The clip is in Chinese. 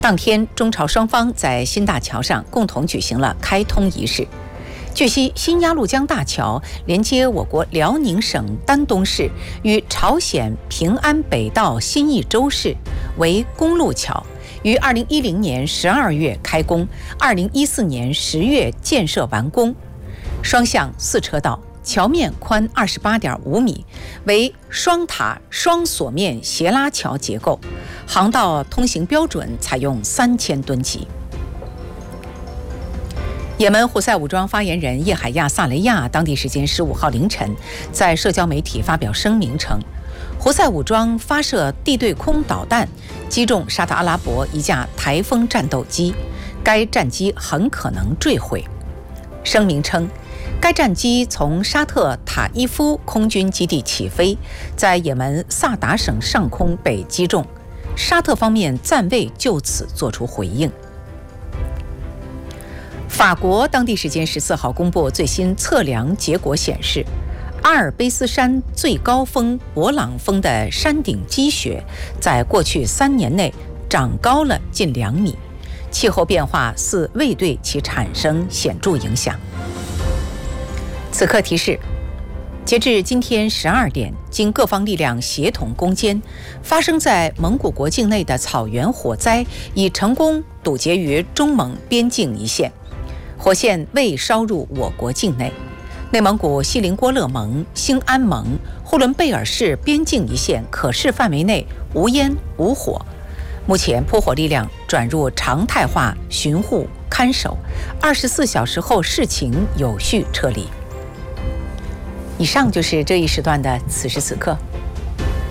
当天，中朝双方在新大桥上共同举行了开通仪式。据悉，新鸭绿江大桥连接我国辽宁省丹东市与朝鲜平安北道新义州市，为公路桥，于2010年12月开工，2014年10月建设完工。双向4车道，桥面宽28.5米，为双塔双锁面斜拉桥结构，航道通行标准采用3000吨级。也门胡塞武装发言人叶海亚·萨雷亚当地时间15号凌晨在社交媒体发表声明称，胡塞武装发射地对空导弹击中沙特阿拉伯一架台风战斗机，该战机很可能坠毁。声明称，该战机从沙特塔伊夫空军基地起飞，在也门萨达省上空被击中，沙特方面暂未就此作出回应。法国当地时间14号公布最新测量结果显示，阿尔卑斯山最高峰勃朗峰的山顶积雪在过去3年内长高了近2米，气候变化似未对其产生显著影响。此刻提示，截至今天12点，经各方力量协同攻坚，发生在蒙古国境内的草原火灾已成功堵截于中蒙边境一线，火线未烧入我国境内。内蒙古锡林郭勒盟、兴安盟、呼伦贝尔市边境一线可视范围内无烟无火，目前扑火力量转入常态化巡护看守，24小时后事情有序撤离。以上就是这一时段的此时此刻。